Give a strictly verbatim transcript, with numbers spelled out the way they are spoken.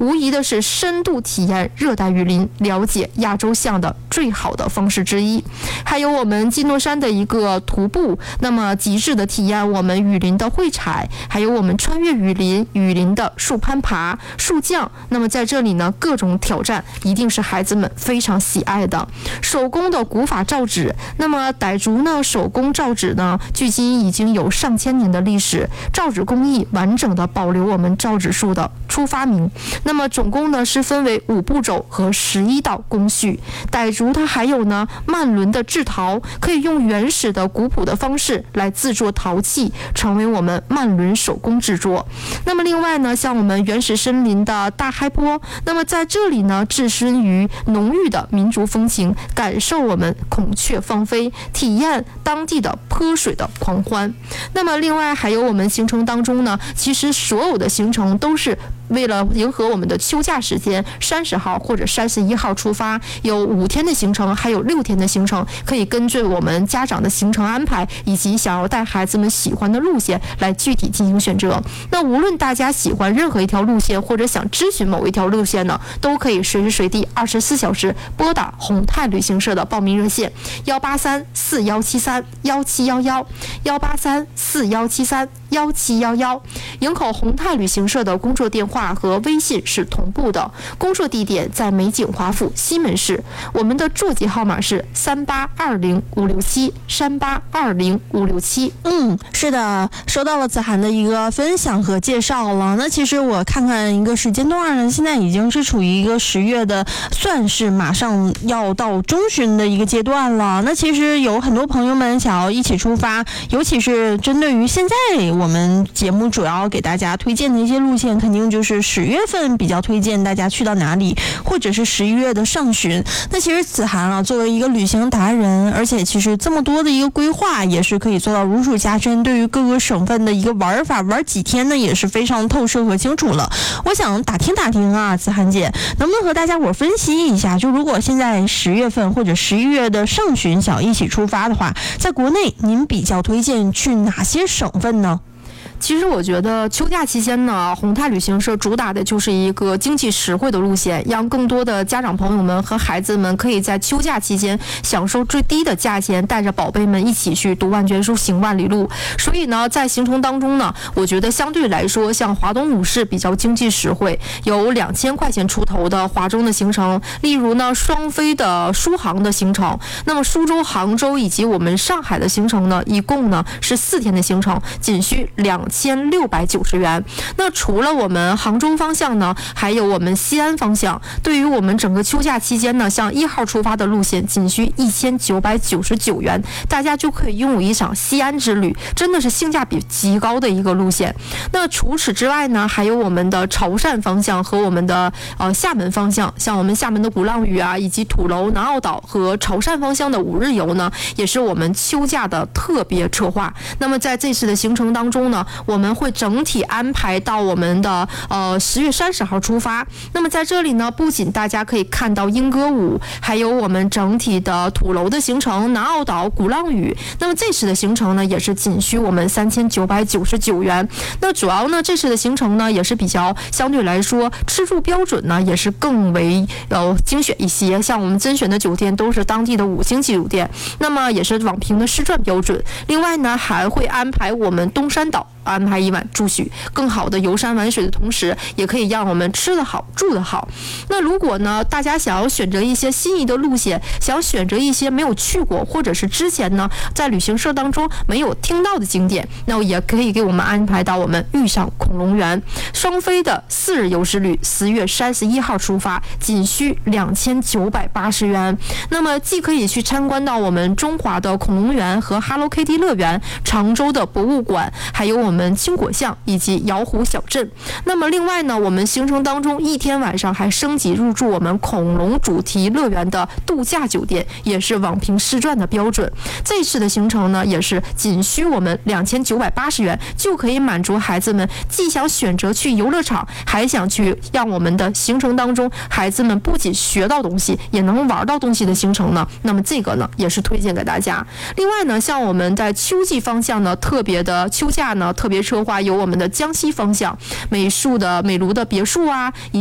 无疑的是深度体验热带雨林、了解亚洲象的最好的方式之一。还有我们基诺山的一个徒步，那么极致的体验我们雨林的会采，还有我们穿越雨林、雨林的树攀爬、树降。那么在这里呢，各种挑战一定是孩子们非常喜爱的。手工的古法造纸，那么傣族呢手工造纸呢，距今已经有上千年的历史，造纸工艺完整的保留我们造纸术的初发明。那么总共呢是分为五步骤和十一道工序。傣族它还有呢曼伦的制陶，可以用原始的古朴的方式来制作陶器，成为我们曼伦手工制作。那么另外呢，像我们原始森林的大嗨坡，那么在这里呢置身于浓郁的民族风情，感受我们孔雀放飞，体验当地的泼水的狂欢。那么另外还有我们行程当中呢，其实所有的行程都是为了迎合我们的休假时间，三十号或者三十一号出发，有五天的行程，还有六天的行程，可以根据我们家长的行程安排以及想要带孩子们喜欢的路线来具体进行选择。那无论大家喜欢任何一条路线，或者想咨询某一条路线呢，都可以随时随地二十四小时拨打宏泰旅行社的报名热线幺八三四幺七三幺七幺幺幺八三四幺七三幺七幺幺。营口宏泰旅行社的工作电话和微信是同步的，工作地点在美景华府西门市，我们的座机号码是三八二零五六七三八二零五六七。 嗯，是的，收到了子涵的一个分享和介绍了。那其实我看看一个时间段呢，现在已经是处于一个十月的，算是马上要到中旬的一个阶段了。那其实有很多朋友们想要一起出发，尤其是针对于现在我们节目主要给大家推荐的一些路线，肯定就是十月份比较推荐大家去到哪里，或者是十一月的上旬。那其实子涵啊，作为一个旅行达人，而且其实这么多的一个规划，也是可以做到如数家珍，对于各个省份的一个玩法，玩几天呢也是非常透彻和清楚了。我想打听打听啊，子涵姐能不能和大家伙分析一下，就如果现在十月份或者十一月的上旬想一起出发的话，在国内您比较推荐去哪些省份呢？ 其实我觉得秋假期间呢，宏泰旅行社主打的就是一个经济实惠的路线，让更多的家长朋友们和孩子们可以在秋假期间享受最低的价钱，带着宝贝们一起去读万卷书、行万里路。所以呢，在行程当中呢，我觉得相对来说，像华东五市比较经济实惠，有两千块钱出头的华中的行程，例如呢双飞的苏杭的行程，那么苏州、杭州以及我们上海的行程呢，一共呢是四天的行程，仅需两千六百九十元。那除了我们杭州方向呢，还有我们西安方向。对于我们整个秋假期间呢，像一号出发的路线，仅需一千九百九十九元，大家就可以拥有一场西安之旅，真的是性价比极高的一个路线。那除此之外呢，还有我们的潮汕方向和我们的呃厦门方向，像我们厦门的鼓浪屿啊，以及土楼、南澳岛和潮汕方向的五日游呢，也是我们秋假的特别策划。那么在这次的行程当中呢，我们会整体安排到我们的呃十月三十号出发。那么在这里呢，不仅大家可以看到莺歌舞，还有我们整体的土楼的行程、南澳岛、鼓浪屿。那么这次的行程呢，也是仅需我们三千九百九十九元。那主要呢，这次的行程呢，也是比较相对来说吃住标准呢，也是更为呃精选一些。像我们甄选的酒店都是当地的五星级酒店，那么也是网评的失传标准。另外呢，还会安排我们东山岛安排一晚住宿，更好的游山玩水的同时，也可以让我们吃得好住得好。那如果呢，大家想要选择一些心仪的路线，想要选择一些没有去过或者是之前呢在旅行社当中没有听到的景点，那也可以给我们安排到我们遇上恐龙园双飞的四日游之旅，十月三十一号出发，仅需两千九百八十元。那么既可以去参观到我们中华的恐龙园和 Hello Kitty 乐园、常州的博物馆，还有我们青果巷以及瑶湖小镇。那么另外呢，我们行程当中一天晚上还升级入住我们恐龙主题乐园的度假酒店，也是网评失传的标准。这次的行程呢，也是仅需我们两千九百八十元，就可以满足孩子们既想选择去游乐场，还想去让我们的行程当中孩子们不仅学到东西，也能玩到东西的行程呢。那么这个呢，也是推荐给大家。另外呢，像我们在秋季方向呢，特别的秋假呢，特别策划有我们的江西方向美术的美庐的别墅啊。